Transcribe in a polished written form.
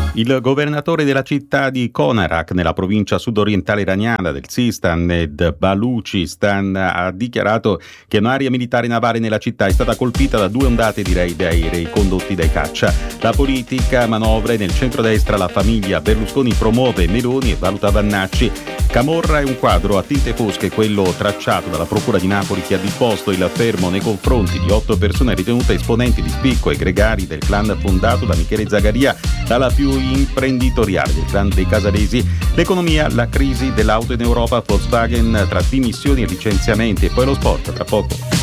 Il governatore della città di Konarak, nella provincia sudorientale iraniana del Sistan ed Baluchistan, ha dichiarato che un'area militare navale nella città è stata colpita da 2 ondate di raid aerei condotti dai caccia. La politica manovra nel centrodestra, la famiglia Berlusconi promuove Meloni e valuta Vannacci. Camorra è un quadro a tinte fosche, quello tracciato dalla Procura di Napoli, che ha disposto il fermo nei confronti di 8 persone ritenute esponenti di spicco e gregari del clan fondato da Michele Zagaria, dalla più imprenditoriale del clan dei Casalesi. L'economia, la crisi dell'auto in Europa, Volkswagen tra dimissioni e licenziamenti, e poi lo sport tra poco.